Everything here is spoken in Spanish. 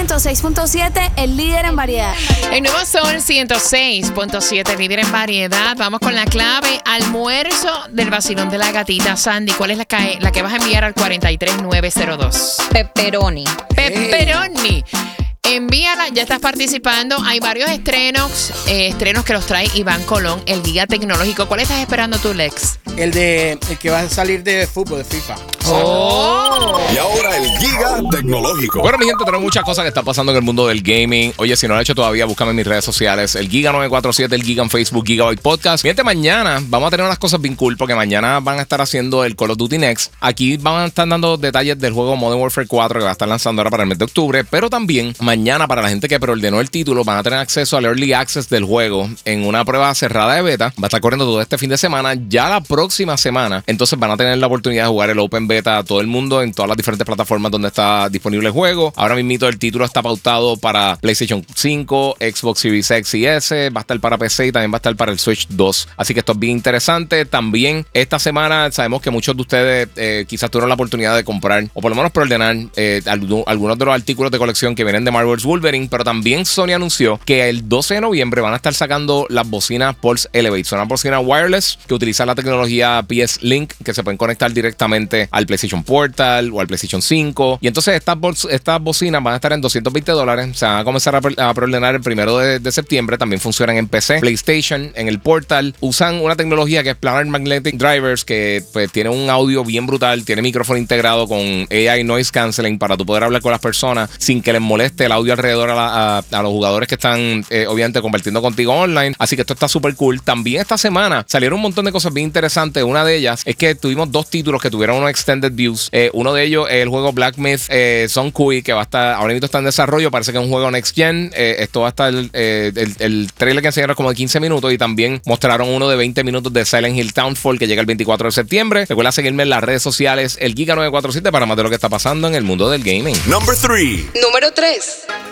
106.7, el líder en variedad. El nuevo Sol 106.7, líder en variedad. Vamos con la clave almuerzo del vacilón de la gatita. Sandy, ¿cuál es la que vas a enviar al 43902? Pepperoni. Pepperoni. Envíala, ya estás participando. Hay varios estrenos que los trae Iván Colón, el guía tecnológico. ¿Cuál estás esperando tú, Lex? El que va a salir de fútbol, de FIFA. ¡Oh! Y ahora el Giga Tecnológico. Bueno, mi gente, tenemos muchas cosas que están pasando en el mundo del gaming. Oye, si no lo has hecho todavía, búscame en mis redes sociales. El Giga 947, el Giga en Facebook, Gigabyte Podcast. Mi gente, mañana vamos a tener unas cosas bien cool porque mañana van a estar haciendo el Call of Duty Next. Aquí van a estar dando detalles del juego Modern Warfare 4 que va a estar lanzando ahora para el mes de octubre. Pero también mañana, para la gente que preordenó el título, van a tener acceso al Early Access del juego en una prueba cerrada de beta. Va a estar corriendo todo este fin de semana. Ya la próxima semana, entonces van a tener la oportunidad de jugar el Open Beta a todo el mundo en todas las diferentes plataformas donde está disponible el juego. Ahora mismo el título está pautado para PlayStation 5, Xbox Series X y S, va a estar para PC y también va a estar para el Switch 2. Así que esto es bien interesante. También esta semana sabemos que muchos de ustedes quizás tuvieron la oportunidad de comprar o por lo menos preordenar algunos de los artículos de colección que vienen de Marvel's Wolverine, pero también Sony anunció que el 12 de noviembre van a estar sacando las bocinas Pulse Elevate. Son unas bocinas wireless que utilizan la tecnología PS Link, que se pueden conectar directamente al PlayStation Portal o al PlayStation 5. Y entonces estas bocinas van a estar en $220. Se van a comenzar a preordenar el 1 de septiembre. También funcionan en PC, PlayStation, en el Portal. Usan una tecnología que es Planar Magnetic Drivers, que pues tiene un audio bien brutal, tiene micrófono integrado con AI Noise Cancelling para tú poder hablar con las personas sin que les moleste el audio alrededor a los jugadores que están obviamente compartiendo contigo online. Así que esto está súper cool. También esta semana salieron un montón de cosas bien interesantes. Una de ellas es que tuvimos dos títulos que tuvieron unos extended views. Uno de ellos es el juego Black Myth Sun Kui, que va a estar, ahora mismo está en desarrollo. Parece que es un juego next gen. Esto va a estar el trailer que enseñaron como de 15 minutos y también mostraron uno de 20 minutos de Silent Hill Townfall que llega el 24 de septiembre. Recuerda seguirme en las redes sociales, el Giga 947, para más de lo que está pasando en el mundo del gaming. Number 3. Número 3.